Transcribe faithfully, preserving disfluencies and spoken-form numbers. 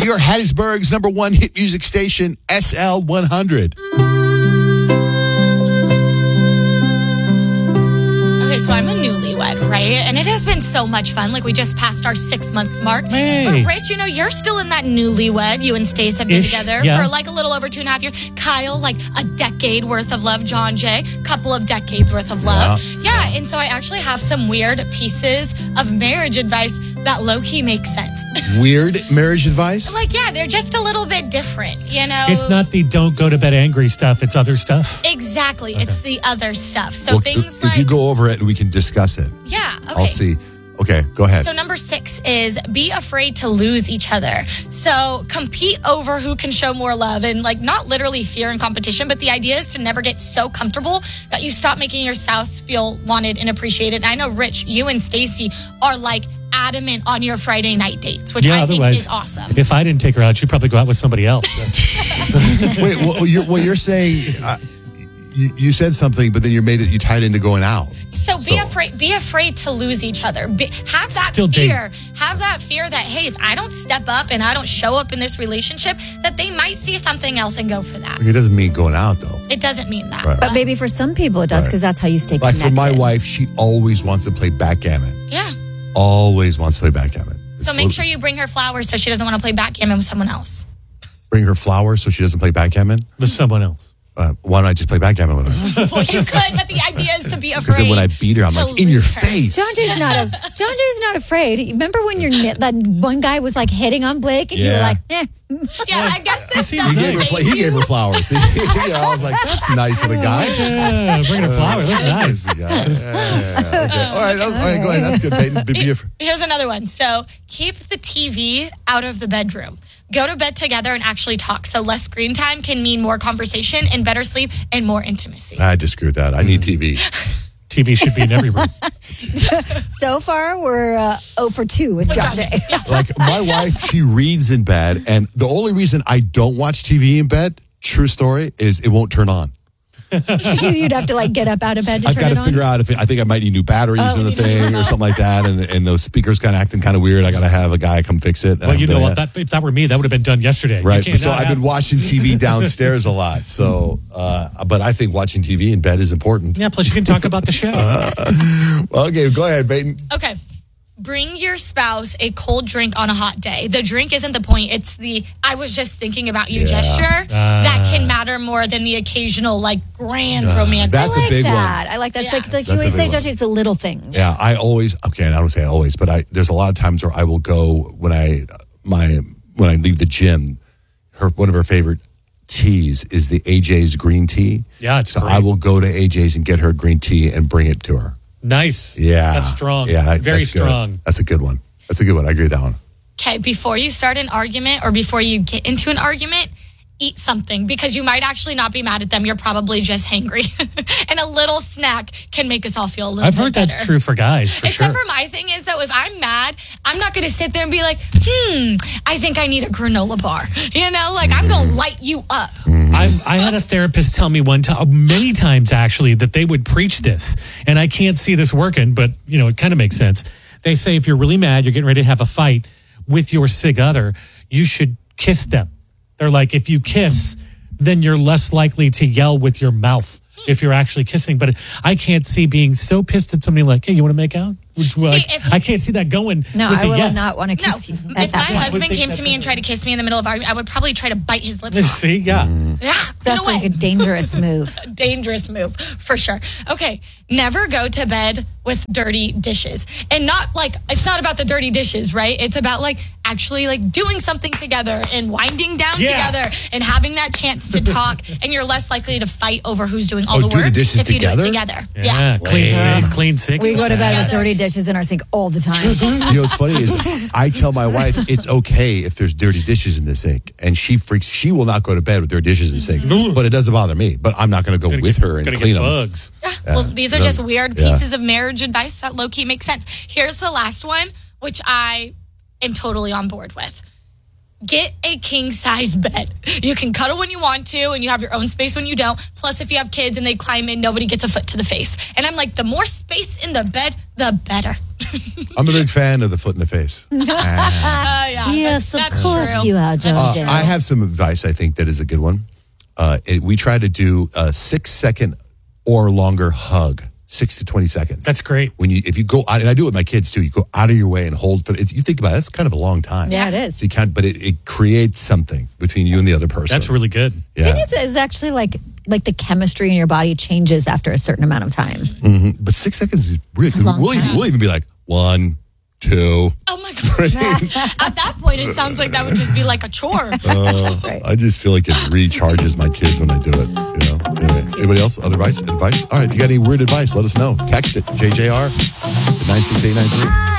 New York, Hattiesburg's number one hit music station, S L one hundred. Okay, so I'm a newlywed, right? And it has been so much fun. Like, we just passed our six months mark. Hey. But, Rich, you know, you're still in that newlywed. You and Stace have been Ish, together yeah. for like a little over two and a half years. Kyle, like a decade worth of love. John Jay, couple of decades worth of love. Yeah. yeah, and so I actually have some weird pieces of marriage advice that low-key makes sense. Weird marriage advice? Like, yeah, they're just a little bit different, you know? It's not the don't go to bed angry stuff. It's other stuff. Exactly. Okay. It's the other stuff. So well, things if like... If you go over it and we can discuss it. Yeah, okay. I'll see. Okay, go ahead. So number six is be afraid to lose each other. So compete over who can show more love, and like not literally fear and competition, but the idea is to never get so comfortable that you stop making your spouse feel wanted and appreciated. And I know, Rich, you and Stacey are like adamant on your Friday night dates, which yeah, I think is awesome. If I didn't take her out, she'd probably go out with somebody else. Wait, well, you're, well, you're saying uh, you, you said something, but then you made it. You tied it into going out. So be So- afraid. Be afraid to lose each other. Be, have that Still fear. Have that fear that hey, if I don't step up and I don't show up in this relationship, that they might see something else and go for that. It doesn't mean going out, though. It doesn't mean that. Right. But maybe for some people it does, Right. because that's how you stay Like connected. for my wife, she always wants to play backgammon. Yeah. Always wants to play backgammon. It's So a make little- sure you bring her flowers so she doesn't want to play backgammon with someone else. Bring her flowers so she doesn't play backgammon. With someone else. Uh, why don't I just play backgammon with her? Well, you could, but the idea is to be afraid. Because then when I beat her, I'm to like, in your lose her. face. John Jay's not a John Jay's not afraid. Remember when your that one guy was like hitting on Blake and you were Yeah. like, eh. Yeah, I guess this see, does He gave her, fla- he gave her flowers. yeah, I was like, that's nice of the guy. Yeah, bringing her flowers. That's nice. Nice of the guy. Yeah, yeah, yeah. Okay. All right, all right, go ahead. That's good, Peyton. Be, be afraid. Here's another one. So keep the T V out of the bedroom. Go to bed together and actually talk. So less screen time can mean more conversation and better sleep and more intimacy. I disagree with that. I need T V. T V should be in every room. So far we're uh, oh for two with John Jay. Like my wife, she reads in bed, and the only reason I don't watch T V in bed, true story, is it won't turn on. You'd have to like get up out of bed to I've turn got it to on. figure out if it, I think I might need new batteries Oh, in the you need- thing or something like that, and and those speakers kind of acting kind of weird. I got to have a guy come fix it. Well, you know what? That, if that were me, that would have been done yesterday. You Right. can't So not I've have- been watching T V downstairs a lot. So, uh, but I think watching T V in bed is important. Yeah, plus you can talk about the show. Well, okay, go ahead, Peyton. Okay. Bring your spouse a cold drink on a hot day. The drink isn't the point. It's the I was just thinking about you Yeah. gesture that can matter more than the occasional like grand romantic. That's I a like big one. that. I like that. It's Yeah. like, like you That's a always big say, one. John Jay, it's a little thing. Yeah, I always okay. I don't say always, but I there's a lot of times where I will go when I my when I leave the gym. Her one of her favorite teas is the A J's green tea. Yeah, it's so great. I will go to A J's and get her green tea and bring it to her. Nice. Yeah, That's strong. Yeah, that- Very that's good. strong. That's a good one. That's a good one. I agree with that one. Okay, before you start an argument or before you get into an argument, eat something because you might actually not be mad at them. You're probably just hangry. And a little snack can make us all feel a little I've bit heard that's better. true for guys, for Except sure. for my thing is, though, if I'm mad, I'm not going to sit there and be like, hmm, I think I need a granola bar. You know, like I'm going to light you up. I'm, I had a therapist tell me one time, many times actually, that they would preach this. And I can't see this working, but, you know, it kind of makes sense. They say if you're really mad, you're getting ready to have a fight with your sig other, you should kiss them. They're like, if you kiss, then you're less likely to yell with your mouth if you're actually kissing. But I can't see being so pissed at somebody like, hey, you want to make out? Well, See, I, if- I can't see that going No, with I a will yes. not want to No, kiss you. if at my that point. husband think came that's to me and tried to kiss me in the middle of argument, I would probably try to bite his lips off. See, yeah. Yeah, That's get like away. a dangerous move. Dangerous move for sure. Okay, never go to bed with dirty dishes. And not like it's not about the dirty dishes, right? It's about like actually like doing something together and winding down Yeah. together and having that chance to talk, and you're less likely to fight over who's doing all Oh, the do work the dishes if you do together? it together. Yeah, Yeah. clean Yeah. sink, clean sink. We go to bed with Yeah. dirty dishes in our sink all the time. You know what's funny is I tell my wife it's okay if there's dirty dishes in the sink, and she freaks. She will not go to bed with dirty dishes in the sink, but it doesn't bother me. But I'm not going to go Gonna with get- her and gonna clean get them. bugs. Well, these are Yeah. just weird Yeah. pieces of marriage advice that low key makes sense. Here's the last one, which I am totally on board with. Get a king size bed. You can cuddle when you want to, and you have your own space when you don't. Plus, if you have kids and they climb in, nobody gets a foot to the face. And I'm like, the more space in the bed, the better. I'm a big fan of the foot in the face. Uh, yeah, Yeah, Yes, of That's course true. you are, John Uh, Jay. I have some advice I think that is a good one. Uh, it, we try to do a six second or longer hug, six to twenty seconds. That's great. When you, if you go out, and I do it with my kids too, you go out of your way and hold for, it, you think about it, that's kind of a long time. Yeah, it is. So you can't, but it, it creates something between you and the other person. That's really good. I yeah. think it's, it's actually like like the chemistry in your body changes after a certain amount of time. Mm-hmm. But six seconds is really, It's a long we'll, even, time. we'll even be like, one, two. Oh my gosh. At that point, it sounds like that would just be like a chore. Uh, Right. I just feel like it recharges my kids when I do it. You know. Anyway, anybody else? Other advice? Advice? All right. If you got any weird advice, let us know. Text it. J J R to nine six eight nine three.